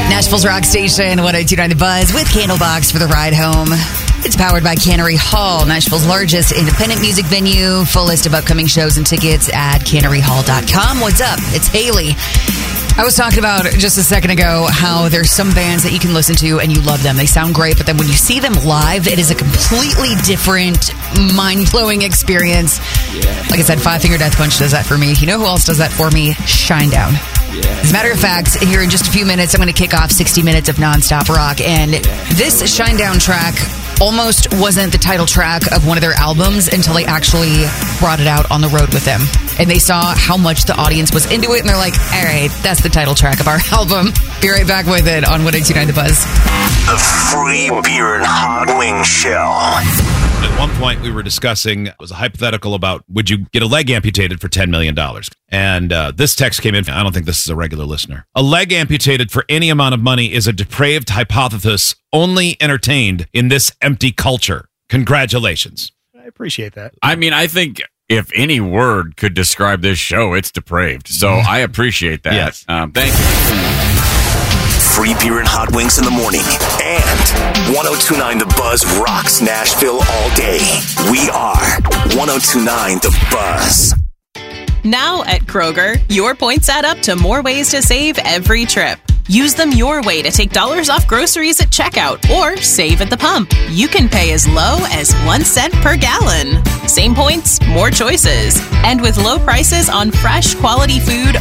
Nashville's Rock Station, 102.9 The Buzz with Candlebox for the ride home. It's powered by Cannery Hall, Nashville's largest independent music venue. Full list of upcoming shows and tickets at canneryhall.com. What's up? It's Haley. I was talking about just a second ago how there's some bands that you can listen to and you love them. They sound great, but then when you see them live, it is a completely different, mind-blowing experience. Yeah. Like I said, Five Finger Death Punch does that for me. You know who else does that for me? Shinedown. Yeah. As a matter of fact, here in just a few minutes, I'm going to kick off 60 minutes of nonstop rock. And this Shinedown track almost wasn't the title track of one of their albums until they actually brought it out on the road with them. And they saw how much the audience was into it, and they're like, all right, that's the title track of our album. Be right back with it on 102.9 The Buzz. The Free Beer and Hot Wing Show. At one point, we were discussing, it was a hypothetical about, would you get a leg amputated for $10 million? And this text came in. I don't think this is a regular listener. A leg amputated for any amount of money is a depraved hypothesis only entertained in this empty culture. Congratulations. I appreciate that. I mean, I think if any word could describe this show, it's depraved. So I appreciate that. Yes. Thank you. Free Beer and Hot Wings in the morning. And 102.9 The Buzz rocks Nashville all day. We are 102.9 The Buzz. Now at Kroger, your points add up to more ways to save every trip. Use them your way to take dollars off groceries at checkout or save at the pump. You can pay as low as 1 cent per gallon. Same points, more choices. And with low prices on fresh, quality food,